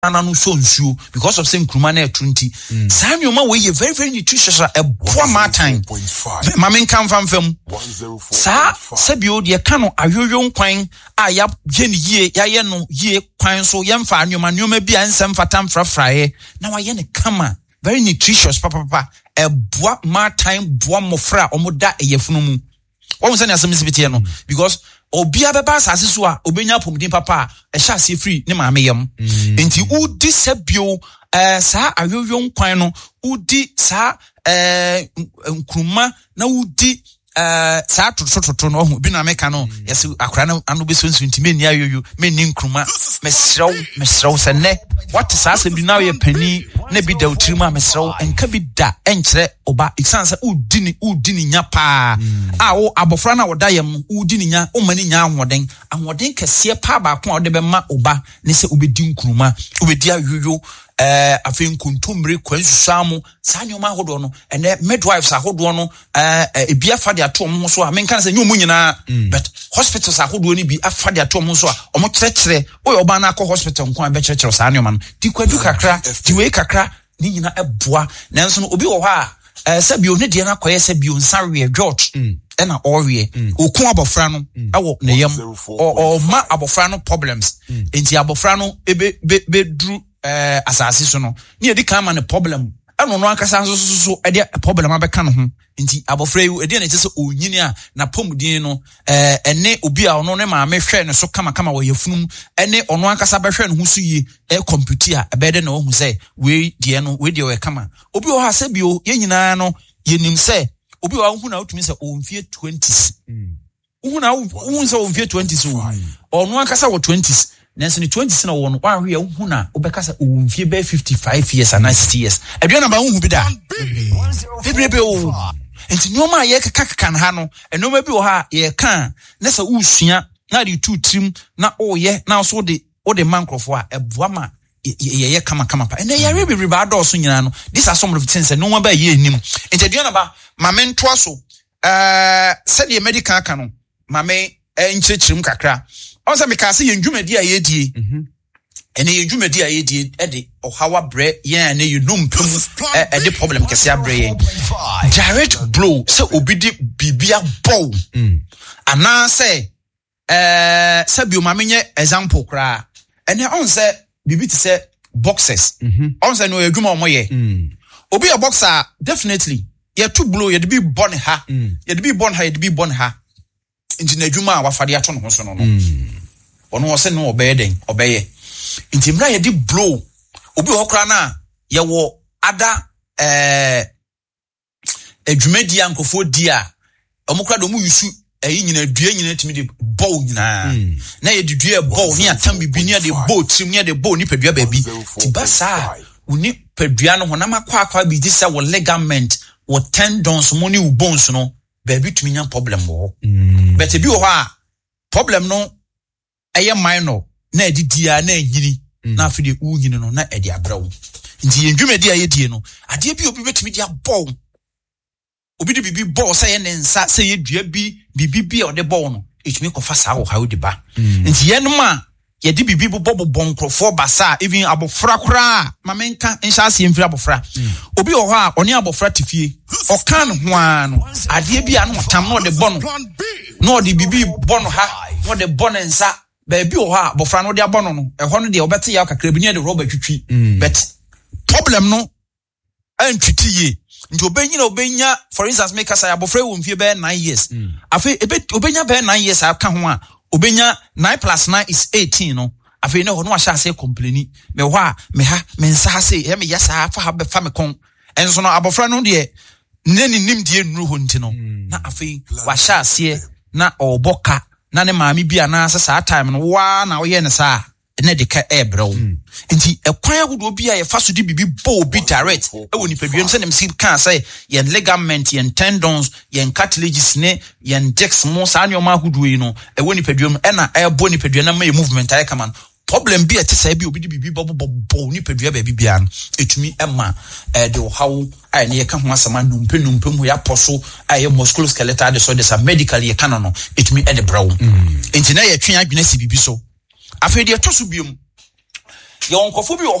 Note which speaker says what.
Speaker 1: no so nsuo because of saying nkruma na etrunti saa nyoma we ye very very nutritious a boa ma time mama nkan famfam saa sebio de ka no ayoyo nkwan a ya ye ne yie ya ye no yie kwan so ye mfa nyoma bi ansem fatam frafrae na wa ye ne kama very nutritious papa a boa ma time boa mofra omoda eyefunu mu won say na asem sibiti no because obia beba asase so a obenya pomdin papa e hya ase free ne maame yam enti udi sebio saa ayoyo nkwan no udi saa nkruma na udi saa toto no ho bi na meka no yesi akra na anu be so ntimi ni ayoyo meni nkruma mesrew se ne what saa se bi na ye pani na bi da utirima mesrew enka bi da enkyere oba exanse udi ni nya pa a wo abofra na woda yam udi ni nya o mani nya ahoden kese pa ba ko ode be ma oba ne se obedi nkruma obedi ayoyo afi nkuntumre kwansusamu saa nyoma ahodo no ene midwives ahodo no ebia fa de atom ho so a menka se nyomu nyina but hospitals ahodo ni bi afa de atom ho so a omo kyerɛkyerɛ o oba na akɔ hospital nko an be kyerɛkyerɛ saa nyoma no di kwadu kakra di we kakra ni nyina eboa nanso no obi wo ha se bio ne de na koye se bio nsawe George ena owie okun abofra no awo ne yam o ma abofra no problems enti abofra no be dru asase so no ne edi kan ma ne problem eno no akasa so edi problem abeka no ho nti abofra yu edi na tese onyini a na pomudin no ene obi a ono ne ma mehwe ne so kama wo yafunum ene ono akasa behwe ne ho so yi computer abede na ohu se we de we kama obi o ha se bio ye nyina no yenim se obi o hu na otumi se omfie 20s hu na hu se omfie 20s ono akasa wo 20s nanso ni 20s na won wa hwe hu na obekasa omfie be 55 years and 60 years aduana ba hu bi da bebrebe o enti nyoma ye kaka ha no enoma bi wo ha ye kan na sa usua na de tutrim na oye na so de mankrofo a eboa ma ye kama pa ene ye rebi ba do so nyina no this are some of the things no one ba ye enim enti aduana ba ma mentoa so se de medical aka no ma me nkyerechirem kakra on se me ka se ye ndwumadi a ye die ene ye ndwumadi a ye die e de ohawa bre ye ene you know mpem e de problem kese abre ye direct blow se obidi bibia bow ana se bio ma menye example kra ene on se bibi ti se boxers on se no edwuma omoye obi a boxer definitely ye to blow ye de bi born ha ye de bi born ha inti na edwuma a wafade ato no ho so no ono wo se no obeye inti mra ye de blow obi hokra na ye wo ada edwumadi ankofo di a omokra do mu yusu nyina dua nyina timi de bow nyina na ye de dua bow ni atam bibi ni de bow trim ni de bow ni padua ba bi ti basa uni padua no honam akwa bi disa wo ligament wo tendons mo ni wo bones no ba bi tumi nya problem wo but bi wo ha problem no eye minor na edidia na enyini na afide u nyini no na edi abrawo nti endwumadi aye die no ade bi obi betumi dia bow obi de bibi ball say ne nsa say ye dua bibi o de ball no etumi kofa saa wo hawo de ba nti ye no ma ye de bibi bobbo nkrofo basa even abofra kra ma menka nsha ase mfiri abofra obi o ho a oni abofra tifie o kan ho ano ade bi anu tam no de bono no de bibi bono ha no de bono nsa ba bi o ho a abofra no de abono no e ho no de obete ya kakra bi ne de rubber twitwi but problem no antwitiye nti obenya for instance make us abofra wo mfie be 9 years afi obenya be 9 years aka ho a obenya 9 plus 9 is 18 no afi ne ho no ahya say complaini me ho a me ha me nsa say he me yesa fa ha be fa me kon enso no abofra no de nani nim de nuru ho nti no na afi wa hya say na oboka na ne maami bia na sa time no wa na wo ye ne sa ne de ka ebrew nti ekwan agudo bia ye faso di bibi bow bi direct e woni paduam se nem si kan say yen ligament yen tendons yen cartilages ne yen discs mo sa anyoma agudo yi no e woni paduam e na e bo ni paduam na ma movement ay kaman problem bi ete say bi obi di bibi bobo ni padua ba bibia no etumi ema de how ay ne ye ka ho asama numpe ho ya poso ay musculoskeletal disorders medically ye kan no etumi e de brawo enti na ye twen adwena si bibi so afedi eto so biom Ye onkofo bi